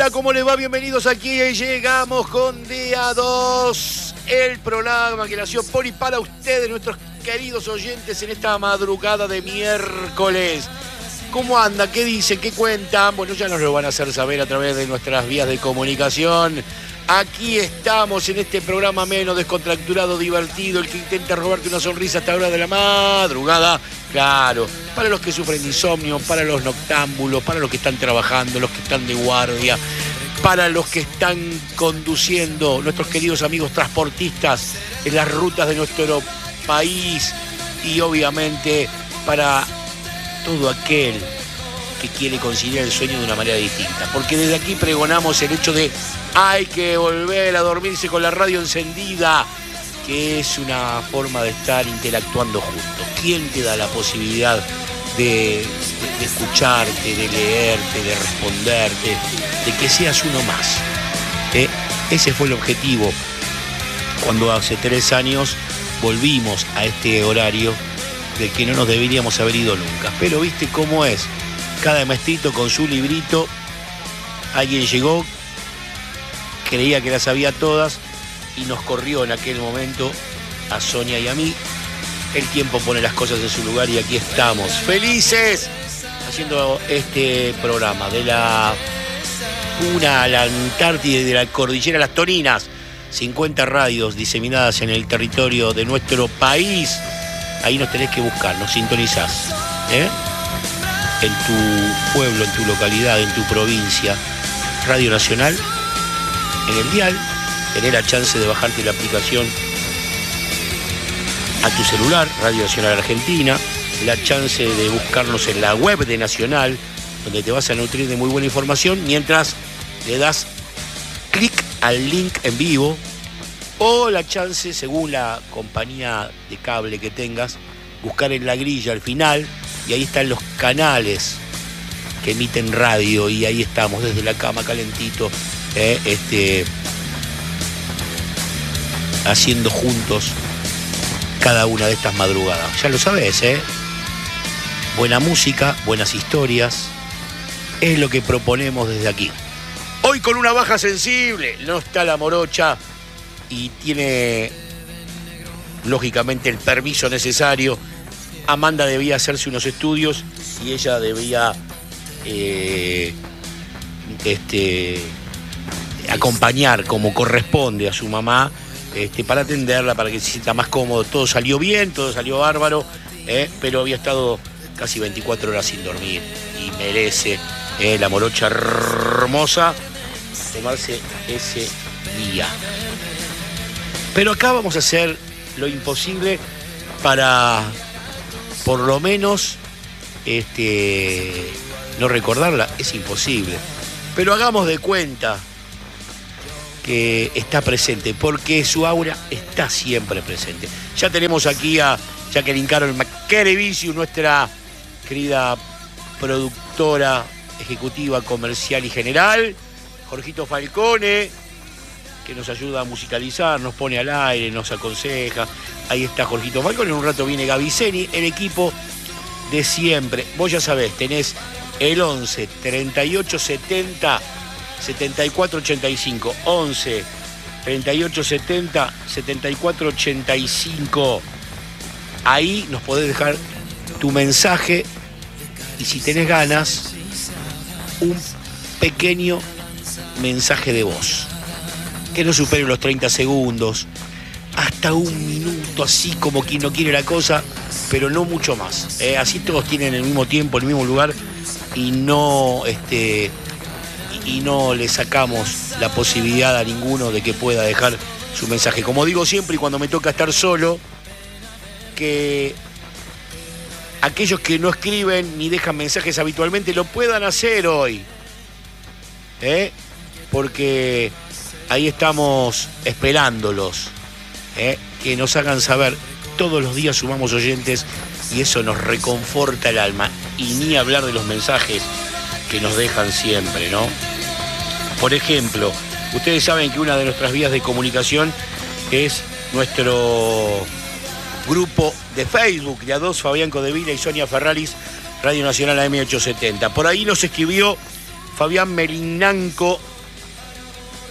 Hola, ¿cómo les va? Bienvenidos aquí. Llegamos con Día 2, el programa que nació por y para ustedes, nuestros queridos oyentes, en esta madrugada de miércoles. ¿Cómo anda? ¿Qué dicen? ¿Qué cuentan? Bueno, ya nos lo van a hacer saber a través de nuestras vías de comunicación. Aquí estamos en este programa menos descontracturado, divertido, el que intenta robarte una sonrisa a esta hora de la madrugada. Claro, para los que sufren de insomnio, para los noctámbulos, para los que están trabajando, los que están de guardia, para los que están conduciendo, nuestros queridos amigos transportistas en las rutas de nuestro país, y obviamente para todo aquel que quiere conciliar el sueño de una manera distinta. Porque desde aquí pregonamos el hecho de hay que volver a dormirse con la radio encendida, que es una forma de estar interactuando juntos. ¿Quién te da la posibilidad de escucharte, de leerte, de responderte, de que seas uno más? Ese fue el objetivo cuando hace 3 años volvimos a este horario del que no nos deberíamos haber ido nunca. Pero viste cómo es. Cada maestrito con su librito, alguien llegó, creía que las sabía todas y nos corrió en aquel momento a Sonia y a mí. El tiempo pone las cosas en su lugar y aquí estamos, felices, haciendo este programa de la Puna a la Antártida y de la Cordillera a las Toninas. 50 radios diseminadas en el territorio de nuestro país. Ahí nos tenés que buscar, nos sintonizás, en tu pueblo, en tu localidad, en tu provincia. Radio Nacional, en el dial, tenés la chance de bajarte la aplicación a tu celular, Radio Nacional Argentina, la chance de buscarnos en la web de Nacional, donde te vas a nutrir de muy buena información, mientras le das clic al link en vivo, o la chance, según la compañía de cable que tengas, buscar en la grilla al final, y ahí están los canales que emiten radio, y ahí estamos desde la cama calentito, haciendo juntos cada una de estas madrugadas. Ya lo sabés, buena música, buenas historias, es lo que proponemos desde aquí. Hoy con una baja sensible, no está la morocha y tiene lógicamente el permiso necesario. Amanda debía hacerse unos estudios y ella debía acompañar como corresponde a su mamá, para atenderla, para que se sienta más cómodo. Todo salió bien, todo salió bárbaro, pero había estado casi 24 horas sin dormir y merece la morocha hermosa tomarse ese día. Pero acá vamos a hacer lo imposible para, por lo menos, no recordarla. Es imposible, pero hagamos de cuenta que está presente, porque su aura está siempre presente. Ya tenemos aquí a Jacqueline Carol McKerevicius, nuestra querida productora ejecutiva, comercial y general. Jorgito Falcone, que nos ayuda a musicalizar, nos pone al aire, nos aconseja. Ahí está Jorgito Falcone. En un rato viene Gaviceni, el equipo de siempre. Vos ya sabés, tenés el 11 38 70 74 85, 11 38 70 74 85. Ahí nos podés dejar tu mensaje y, si tenés ganas, un pequeño mensaje de voz que no supere los 30 segundos, hasta 1 minuto, así como quien no quiere la cosa, pero no mucho más. Así todos tienen el mismo tiempo, el mismo lugar, y no le sacamos la posibilidad a ninguno de que pueda dejar su mensaje. Como digo siempre, y cuando me toca estar solo, que aquellos que no escriben ni dejan mensajes habitualmente lo puedan hacer hoy, porque ahí estamos esperándolos, que nos hagan saber. Todos los días sumamos oyentes y eso nos reconforta el alma, y ni hablar de los mensajes que nos dejan siempre, ¿no? Por ejemplo, ustedes saben que una de nuestras vías de comunicación es nuestro grupo de Facebook de A2, Fabián Codevila y Sonia Ferraris, Radio Nacional AM870. Por ahí nos escribió Fabián Merinanco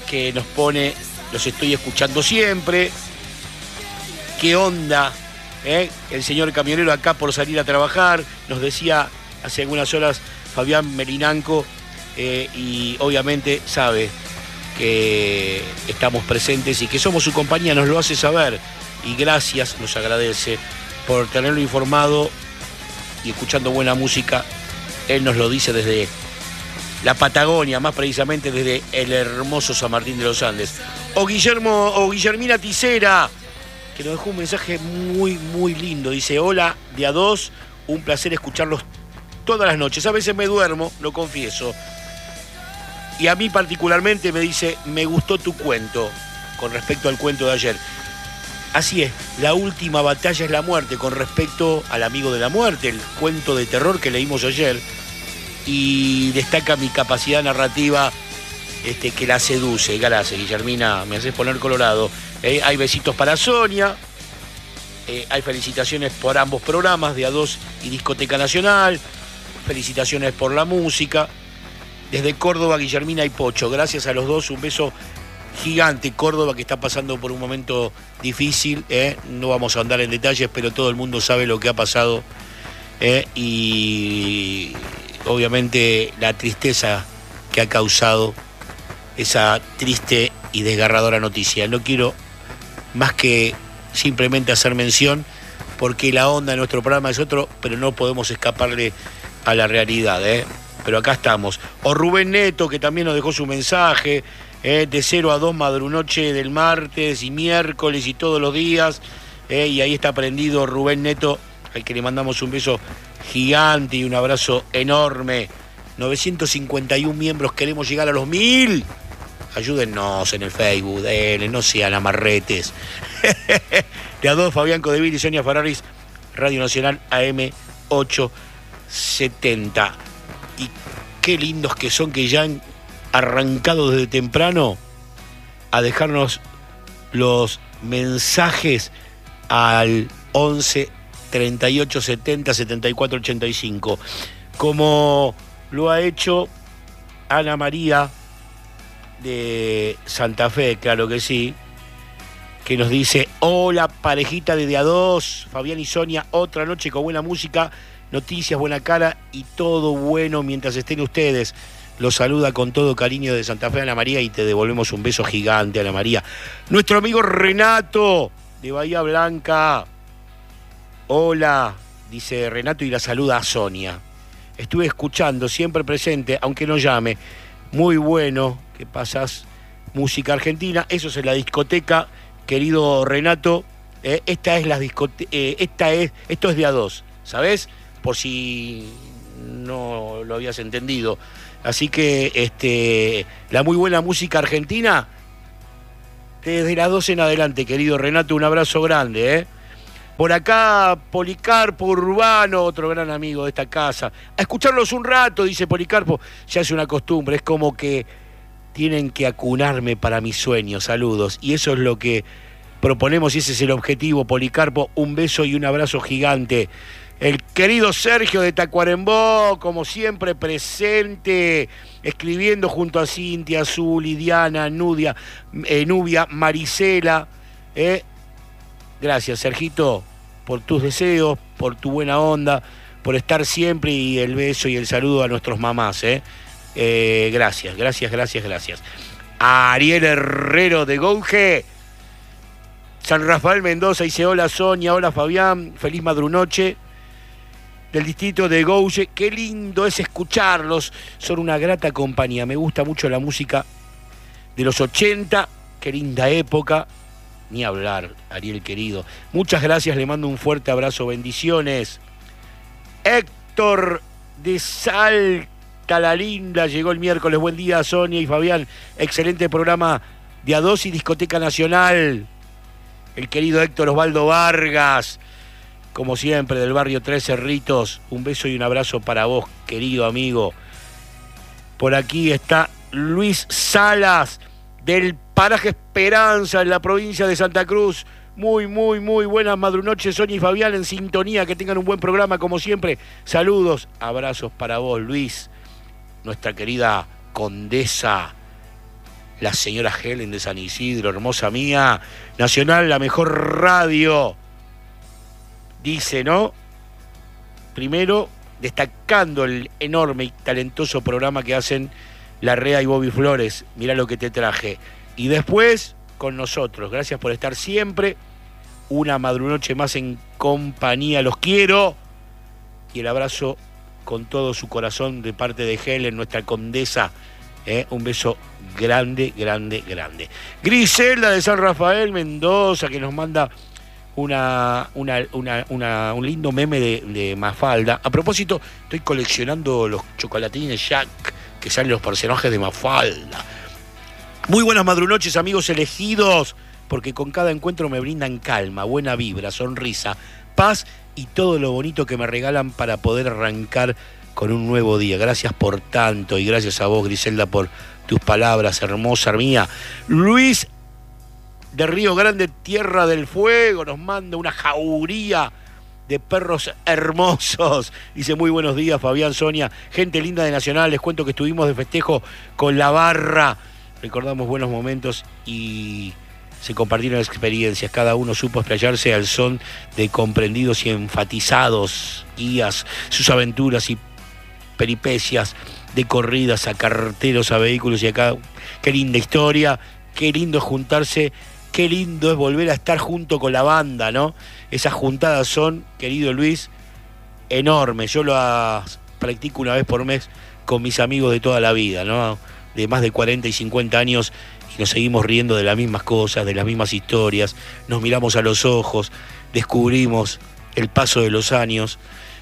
que nos pone, los estoy escuchando siempre. ¿Qué onda? El señor camionero acá por salir a trabajar, nos decía hace algunas horas Fabián Melinanco, y obviamente sabe que estamos presentes y que somos su compañía, nos lo hace saber, y gracias, nos agradece por tenerlo informado y escuchando buena música. Él nos lo dice desde la Patagonia, más precisamente desde el hermoso San Martín de los Andes. O Guillermina Ticera, que nos dejó un mensaje muy, muy lindo. Dice: hola, de a dos, un placer escucharlos todas las noches. A veces me duermo, lo confieso. Y a mí particularmente me dice: me gustó tu cuento, con respecto al cuento de ayer. Así es, la última batalla es la muerte, con respecto al amigo de la muerte, el cuento de terror que leímos ayer. Y destaca mi capacidad narrativa, que la seduce. Gracias, Guillermina, me haces poner colorado. Hay besitos para Sonia, hay felicitaciones por ambos programas, de A2 y Discoteca Nacional, felicitaciones por la música. Desde Córdoba, Guillermina y Pocho, gracias a los dos, un beso gigante. Córdoba, que está pasando por un momento difícil, no vamos a andar en detalles, pero todo el mundo sabe lo que ha pasado, y obviamente la tristeza que ha causado esa triste y desgarradora noticia. No quiero más que simplemente hacer mención, porque la onda de nuestro programa es otro, pero no podemos escaparle a la realidad, pero acá estamos. O Rubén Neto, que también nos dejó su mensaje, de 0 a 2 madrunoche del martes y miércoles y todos los días, y ahí está prendido Rubén Neto, al que le mandamos un beso gigante y un abrazo enorme. 951 miembros, queremos llegar a los 1000. Ayúdennos en el Facebook, no sean amarretes. De A2, Fabián Codeville y Sonia Ferraris, Radio Nacional AM 870. Y qué lindos que son, que ya han arrancado desde temprano a dejarnos los mensajes al 11 38 70 74 85, como lo ha hecho Ana María de Santa Fe, claro que sí, que nos dice: hola parejita de A2, Fabián y Sonia, otra noche con buena música, noticias, buena cara y todo bueno mientras estén ustedes. Los saluda con todo cariño de Santa Fe, Ana María, y te devolvemos un beso gigante, Ana María. Nuestro amigo Renato de Bahía Blanca: hola, dice Renato, y la saluda a Sonia. Estuve escuchando, siempre presente, aunque no llame. Muy bueno que pasas música argentina. Eso es en la discoteca, querido Renato. Esta es la discoteca, esto es de A2, ¿sabes? Por si no lo habías entendido. Así que la muy buena música argentina desde las 12 en adelante, querido Renato, un abrazo grande, Por acá, Policarpo Urbano, otro gran amigo de esta casa. A escucharlos un rato, dice Policarpo, ya es una costumbre, es como que tienen que acunarme para mis sueños. Saludos. Y eso es lo que proponemos y ese es el objetivo, Policarpo. Un beso y un abrazo gigante. El querido Sergio de Tacuarembó, como siempre presente, escribiendo junto a Cintia, Azul, Diana, Nubia, Marisela. Gracias, Sergito, por tus deseos, por tu buena onda, por estar siempre, y el beso y el saludo a nuestros mamás. Gracias. A Ariel Herrero de Gouge, San Rafael Mendoza, dice: hola Sonia, hola Fabián, feliz madrunoche. Del distrito de Gouge, qué lindo es escucharlos, son una grata compañía, me gusta mucho la música de los 80, qué linda época, ni hablar, Ariel querido. Muchas gracias, le mando un fuerte abrazo, bendiciones. Héctor de Salta la Linda llegó el miércoles, buen día Sonia y Fabián, excelente programa de A2 y Discoteca Nacional. El querido Héctor Osvaldo Vargas, como siempre, del barrio Tres Cerritos, un beso y un abrazo para vos, querido amigo. Por aquí está Luis Salas, del paraje Esperanza, en la provincia de Santa Cruz. Muy buenas madrunoches, Sonia y Fabián, en sintonía, que tengan un buen programa, como siempre. Saludos, abrazos para vos, Luis, nuestra querida condesa la señora Helen de San Isidro, hermosa mía. Nacional, la mejor radio. Dice, ¿no? Primero, destacando el enorme y talentoso programa que hacen La Rea y Bobby Flores. Mirá lo que te traje. Y después, con nosotros. Gracias por estar siempre. Una madrunoche más en compañía. Los quiero. Y el abrazo con todo su corazón de parte de Helen, nuestra condesa. Un beso grande, grande, grande. Griselda de San Rafael, Mendoza, que nos manda un lindo meme de Mafalda. A propósito, estoy coleccionando los chocolatines Jack, que salen los personajes de Mafalda. Muy buenas madrunoches, amigos elegidos, porque con cada encuentro me brindan calma, buena vibra, sonrisa, paz y todo lo bonito que me regalan para poder arrancar con un nuevo día. Gracias por tanto y gracias a vos, Griselda, por tus palabras, hermosa mía. Luis de Río Grande, Tierra del Fuego, nos manda una jauría de perros hermosos. Dice, muy buenos días, Fabián, Sonia, gente linda de Nacional. Les cuento que estuvimos de festejo con la barra. Recordamos buenos momentos y se compartieron experiencias. Cada uno supo explayarse al son de comprendidos y enfatizados guías, sus aventuras y peripecias de corridas a carteros, a vehículos y acá. Qué linda historia, qué lindo es juntarse, qué lindo es volver a estar junto con la banda, ¿no? Esas juntadas son, querido Luis, enormes. Yo lo practico una vez por mes con mis amigos de toda la vida, ¿no? De más de 40 y 50 años, y nos seguimos riendo de las mismas cosas, de las mismas historias, nos miramos a los ojos, descubrimos el paso de los años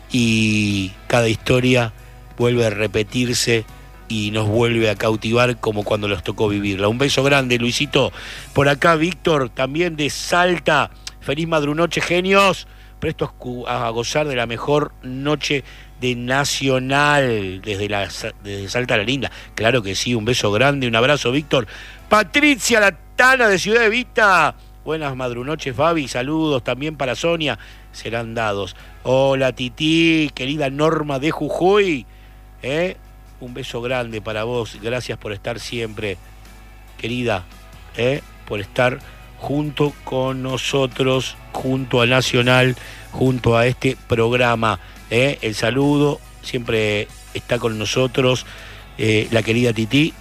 y cada historia vuelve a repetirse y nos vuelve a cautivar como cuando nos tocó vivirla. Un beso grande, Luisito. Por acá, Víctor, también de Salta. Feliz madrunoche, genios. Prestos a gozar de la mejor noche de Nacional desde Salta la Linda. Claro que sí, un beso grande, un abrazo, Víctor. Patricia Latana de Ciudad de Vista. Buenas madrunoches, Fabi. Saludos también para Sonia. Serán dados. Hola, Tití, querida Norma de Jujuy. Un beso grande para vos. Gracias por estar siempre, querida. Por estar junto con nosotros, junto a Nacional, junto a este programa. El saludo siempre está con nosotros, la querida Tití,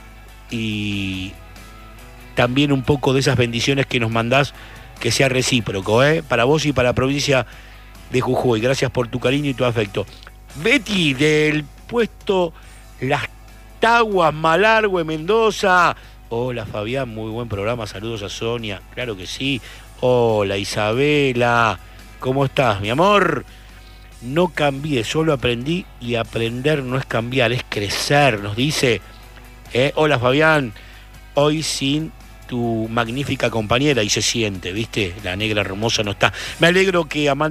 y también un poco de esas bendiciones que nos mandás, que sea recíproco, para vos y para la provincia de Jujuy. Gracias por tu cariño y tu afecto. Betty, del puesto Las Taguas, Malargüe, Mendoza. Hola, Fabián, muy buen programa. Saludos a Sonia. Claro que sí. Hola, Isabela. ¿Cómo estás, mi amor? No cambié, solo aprendí, y aprender no es cambiar, es crecer, nos dice. Hola, Fabián. Hoy sin tu magnífica compañera, y se siente, ¿viste? La negra hermosa no está. Me alegro que amante